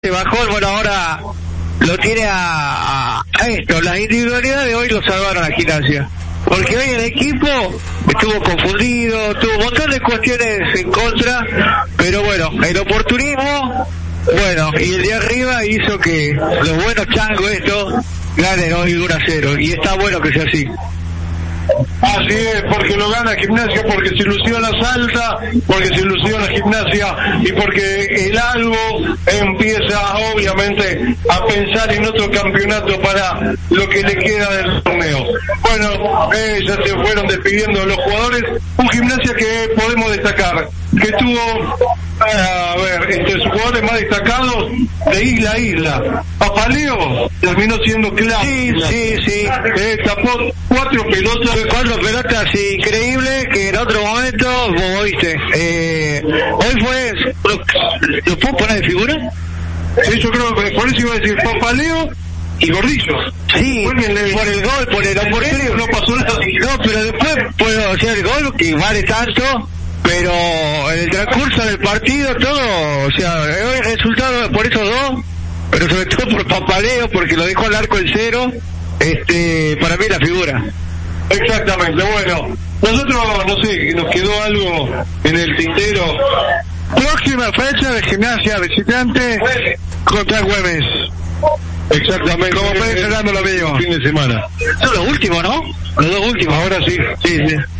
Se bajó, bueno, ahora lo tiene a esto. Las individualidades de hoy lo salvaron a Gimnasia, porque hoy el equipo estuvo confundido, tuvo un montón de cuestiones en contra, pero bueno, el oportunismo, bueno, y el de arriba hizo que los buenos changos estos ganen hoy 1-0, y está bueno que sea así. Así es, porque lo gana Gimnasia, porque se ilusiona Salta, porque se ilusiona Gimnasia y porque el Albo empieza obviamente a pensar en otro campeonato para lo que le queda del torneo. Bueno, ya se fueron despidiendo los jugadores, un Gimnasia que podemos destacar, que tuvo, a ver, entre sus jugadores más destacados de isla a isla. Papaleo terminó siendo clave. Sí. Tapó 4 pelotas. 4 pelotas, sí, increíble, que en otro momento, como viste, hoy fue, ¿lo puedo poner de figura? Sí, yo creo que por eso iba a decir Papaleo y Gordillo. Sí, por el gol, por él no pasó nada. No, pero después puedo hacer el gol, que vale tanto, pero en el transcurso del partido todo, o sea, el resultado por esos dos, pero sobre todo por Papaleo, porque lo dejó al arco en cero, para mí la figura. Exactamente, bueno, nosotros, no sé, nos quedó algo en el tintero. Próxima fecha de Gimnasia visitante contra Güemes. Exactamente, como puede cerrando lo mismo. Fin de semana. Son los últimos, ¿no? Los dos últimos. Ahora sí. Sí.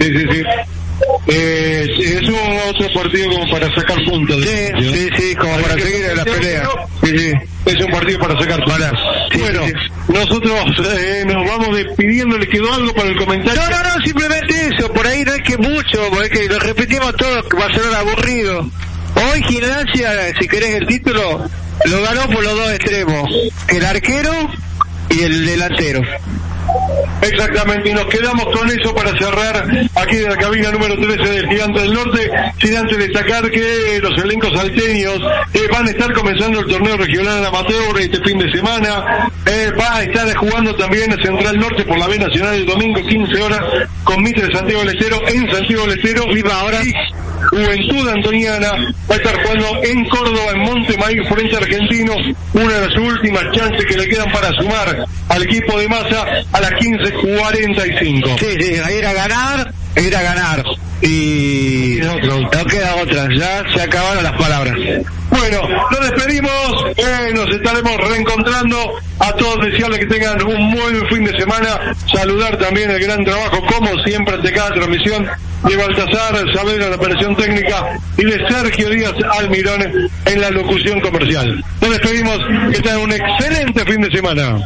Es un otro partido como para sacar puntos. Sí, como para seguir en la pelea. Sí. Es un partido para sacar puntos. Bueno, nosotros nos vamos despidiendo. ¿Le quedó algo para el comentario? No, simplemente eso. Por ahí no es que mucho, porque lo repetimos todo, que va a ser aburrido. Hoy Gimnasia, si querés el título, lo ganó por los dos extremos, el arquero y el delantero. Exactamente, y nos quedamos con eso para cerrar aquí de la cabina número 13 del Gigante del Norte, sin antes destacar que los elencos salteños van a estar comenzando el torneo regional amateur este fin de semana, va a estar jugando también a Central Norte por la B Nacional el domingo 15 horas con Mitre Santiago del Estero en Santiago del Estero, viva ahora. Juventud Antoniana va a estar jugando en Córdoba, en Montemaíz, frente a Argentinos, una de las últimas chances que le quedan para sumar al equipo de Massa a las 15:45. Sí, ahí era ganar, y no queda otra, ya se acabaron las palabras. Bueno, nos despedimos, nos estaremos reencontrando. A todos desearles que tengan un buen fin de semana, saludar también el gran trabajo, como siempre, ante cada transmisión, de Baltasar Saavedra en la operación técnica y de Sergio Díaz Almirón en la locución comercial. Nos despedimos, que tengan un excelente fin de semana.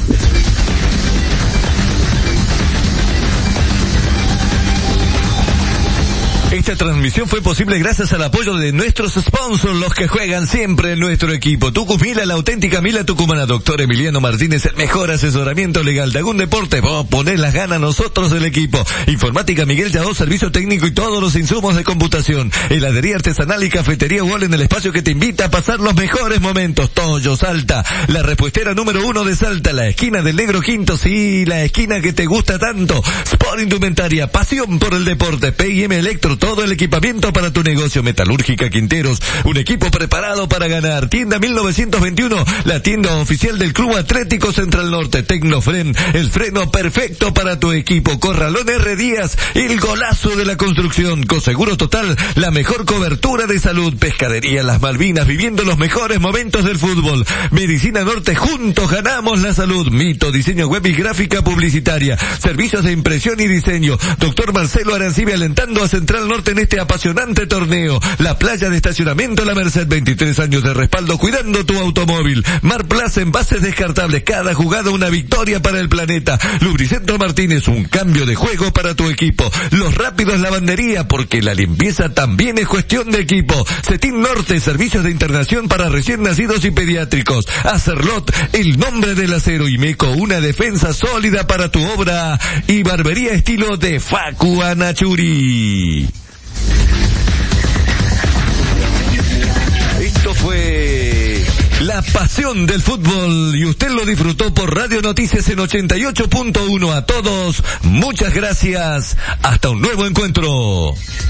Esta transmisión fue posible gracias al apoyo de nuestros sponsors, los que juegan siempre en nuestro equipo. Tucumila, la auténtica Mila tucumana. Doctor Emiliano Martínez, el mejor asesoramiento legal. Dagún Deporte, vos ponés las ganas nosotros el equipo. Informática Miguel Yao, servicio técnico y todos los insumos de computación. Heladería artesanal y cafetería Wall en el espacio que te invita a pasar los mejores momentos. Toyo, Salta, la repuestera número 1 de Salta, la esquina del Negro Quinto, sí, la esquina que te gusta tanto. Sport Indumentaria, pasión por el deporte. P&M Electro, todo el equipamiento para tu negocio. Metalúrgica Quinteros, un equipo preparado para ganar. Tienda 1921, la tienda oficial del Club Atlético Central Norte. Tecnofren, el freno perfecto para tu equipo. Corralón R. Díaz, el golazo de la construcción. Coseguro Total, la mejor cobertura de salud. Pescadería Las Malvinas, viviendo los mejores momentos del fútbol. Medicina Norte, juntos ganamos la salud. Mito, diseño web y gráfica publicitaria. Servicios de impresión y diseño. Doctor Marcelo Arancibia, alentando a Central Norte en este apasionante torneo. La playa de estacionamiento La Merced, 23 años de respaldo cuidando tu automóvil. Mar Plaza, envases descartables, cada jugada una victoria para el planeta. Lubricentro Martínez, un cambio de juego para tu equipo. Los Rápidos Lavandería, porque la limpieza también es cuestión de equipo. Cetín Norte, servicios de internación para recién nacidos y pediátricos. Acerlot, el nombre del acero. Y Meco, una defensa sólida para tu obra. Y barbería estilo de Facu Anachuri. Esto fue la pasión del fútbol y usted lo disfrutó por Radio Noticias en 88.1. A todos, muchas gracias. Hasta un nuevo encuentro.